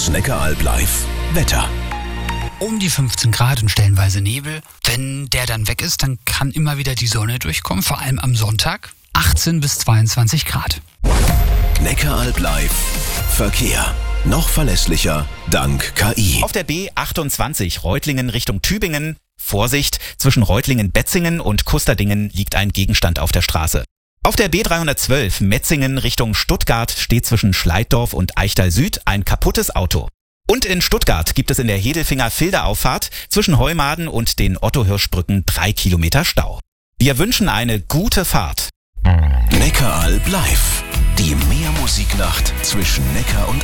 Das Neckaralb live Wetter. Um die 15 Grad und stellenweise Nebel. Wenn der dann weg ist, dann kann immer wieder die Sonne durchkommen, vor allem am Sonntag. 18 bis 22 Grad. Neckaralb live Verkehr. Noch verlässlicher dank KI. Auf der B28 Reutlingen Richtung Tübingen. Vorsicht, zwischen Reutlingen-Betzingen und Kusterdingen liegt ein Gegenstand auf der Straße. Auf der B312 Metzingen Richtung Stuttgart steht zwischen Schleiddorf und Eichtal Süd ein kaputtes Auto. Und in Stuttgart gibt es in der Hedelfinger-Filder-Auffahrt zwischen Heumaden und den Otto-Hirsch-Brücken 3 Kilometer Stau. Wir wünschen eine gute Fahrt. Neckaralb live. Die Meermusiknacht zwischen Neckar und